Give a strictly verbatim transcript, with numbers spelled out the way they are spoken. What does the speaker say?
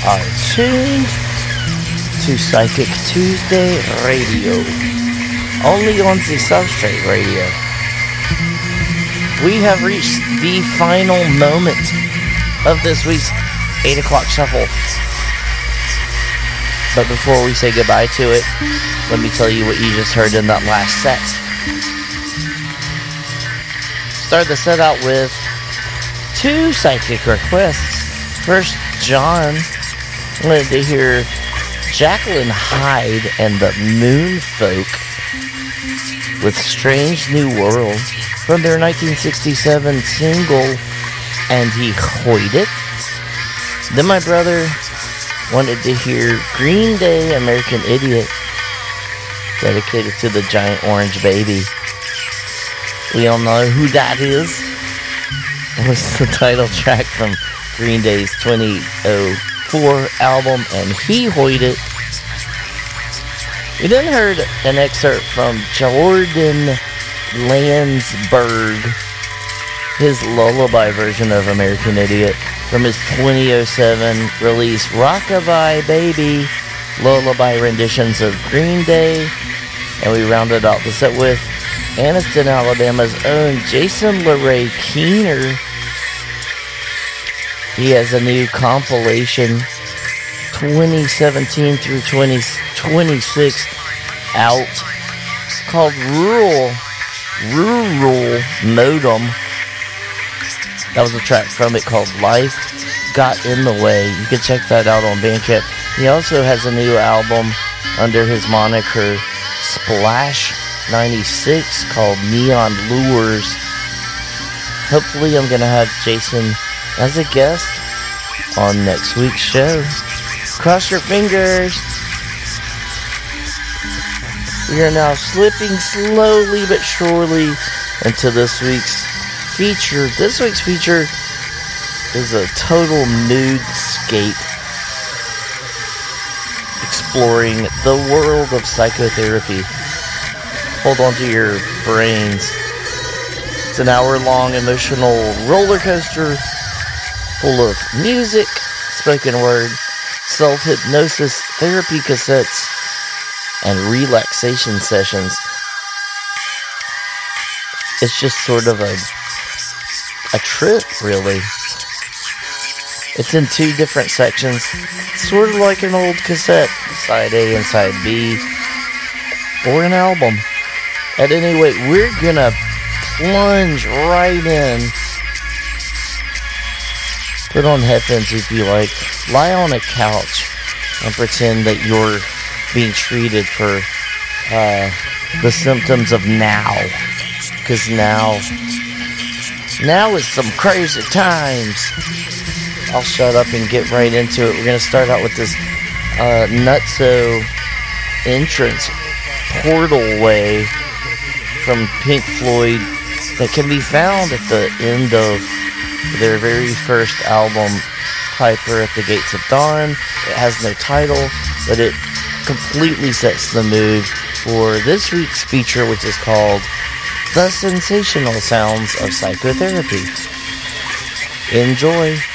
are tuned to Psychic Tuesday Radio, only on the Substrate Radio. We have reached the final moment of this week's eight o'clock shuffle. But before we say goodbye to it, let me tell you what you just heard in that last set. Start the set out with two psychic requests. First, John wanted to hear Jacqueline Hyde and the Moonfolk with Strange New World from their nineteen sixty-seven single, And He Hoyed It. Then my brother wanted to hear Green Day, American Idiot, dedicated to the giant orange baby. We all know who that is. It was the title track from Green Day's twenty oh four album, And He Hoyed It. We then heard an excerpt from Jordan Landsberg, his lullaby version of American Idiot, from his twenty oh seven release Rockabye Baby, lullaby renditions of Green Day. And we rounded out the set with Anniston, Alabama's own Jason LeRae Keener. He has a new compilation, twenty seventeen through twenty twenty-six, out, called Rural, Rural Modem. That was a track from it called Life Got in the Way. You can check that out on Bandcamp. He also has a new album under his moniker Splash ninety-six called Neon Lures. Hopefully I'm going to have Jason as a guest on next week's show. Cross your fingers. We are now slipping slowly but surely into this week's feature. This week's feature is a total nude-scape exploring the world of psychotherapy. Hold on to your brains. It's an hour-long emotional roller coaster full of music, spoken word, self-hypnosis, therapy cassettes, and relaxation sessions. It's just sort of a a trip, really. It's in two different sections, sort of like an old cassette, side A and side B, or an album. At any rate, we're gonna plunge right in. Put on headphones if you like. Lie on a couch and pretend that you're being treated for uh, the symptoms of now. Because now, now is some crazy times. I'll shut up and get right into it. We're going to start out with this uh, nutso entrance portal way from Pink Floyd that can be found at the end of their very first album, Piper at the Gates of Dawn. It has no title, but it completely sets the mood for this week's feature, which is called The Sensational Sounds of Psychotherapy. Enjoy.